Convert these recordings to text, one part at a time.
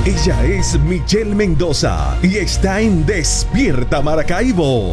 Ella es Michelle Mendoza y está en Despierta Maracaibo.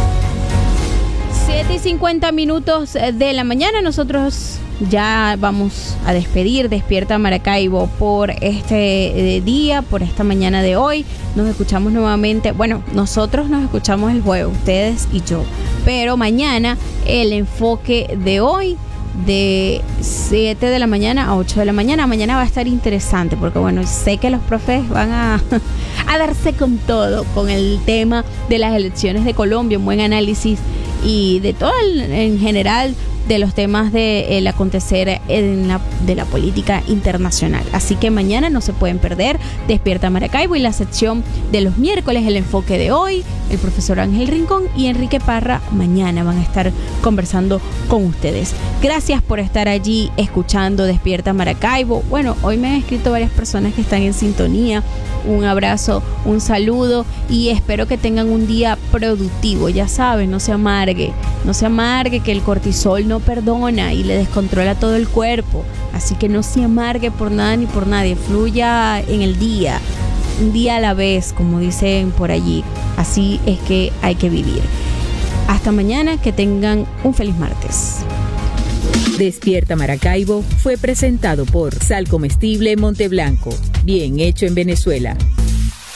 7:50 de la mañana. Nosotros ya vamos a despedir Despierta Maracaibo por este día, por esta mañana de hoy. Nos escuchamos nuevamente. Bueno, nosotros nos escuchamos el jueves, ustedes y yo. Pero mañana el enfoque de hoy de 7 de la mañana a 8 de la mañana. Mañana va a estar interesante porque, bueno, sé que los profes van a darse con todo con el tema de las elecciones de Colombia, un buen análisis y de todo en general de los temas del acontecer de la política internacional. Así que mañana no se pueden perder Despierta Maracaibo y la sección de los miércoles, el enfoque de hoy. El profesor Ángel Rincón y Enrique Parra mañana van a estar conversando con ustedes. Gracias por estar allí escuchando Despierta Maracaibo. Bueno, hoy me han escrito varias personas que están en sintonía. Un abrazo, un saludo y espero que tengan un día productivo. Ya saben, no se amargue que el cortisol no perdona y le descontrola todo el cuerpo. Así que no se amargue por nada ni por nadie. Fluya en el día, un día a la vez, como dicen por allí. Así es que hay que vivir. Hasta mañana, que tengan un feliz martes. Despierta Maracaibo fue presentado por Sal Comestible Monteblanco, bien hecho en Venezuela.